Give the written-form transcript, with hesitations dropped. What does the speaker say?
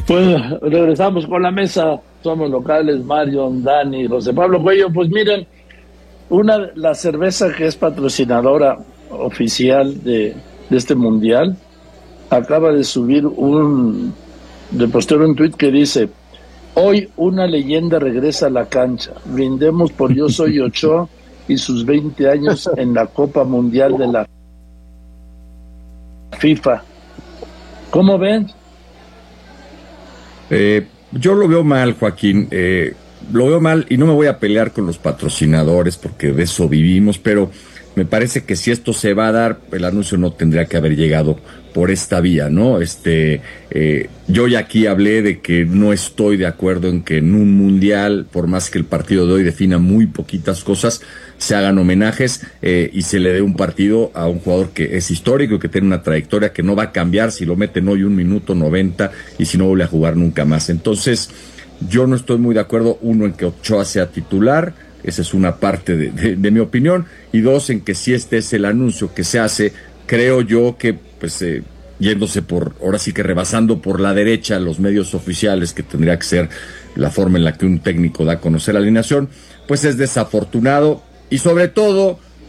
Pues regresamos con la mesa. Somos locales, Marion, Dani, José Pablo Cuello. Pues miren, la cerveza que es patrocinadora oficial de este mundial acaba de subir de postear un tuit que dice: hoy una leyenda regresa a la cancha. Brindemos por Yo Soy Ochoa y sus 20 años en la Copa Mundial de la FIFA. ¿Cómo ven? Yo lo veo mal, Joaquín. Lo veo mal y no me voy a pelear con los patrocinadores porque de eso vivimos, pero me parece que si esto se va a dar, el anuncio no tendría que haber llegado por esta vía, ¿no? Yo ya aquí hablé de que no estoy de acuerdo en que en un mundial, por más que el partido de hoy defina muy poquitas cosas, se hagan homenajes y se le dé un partido a un jugador que es histórico y que tiene una trayectoria que no va a cambiar si lo meten hoy 1 minuto 90 y si no vuelve a jugar nunca más. Entonces, yo no estoy muy de acuerdo, uno, en que Ochoa sea titular, esa es una parte de mi opinión, y dos, en que si este es el anuncio que se hace, creo yo que, pues, yéndose ahora sí que rebasando por la derecha los medios oficiales, que tendría que ser la forma en la que un técnico da a conocer la alineación, pues es desafortunado, y sobre todo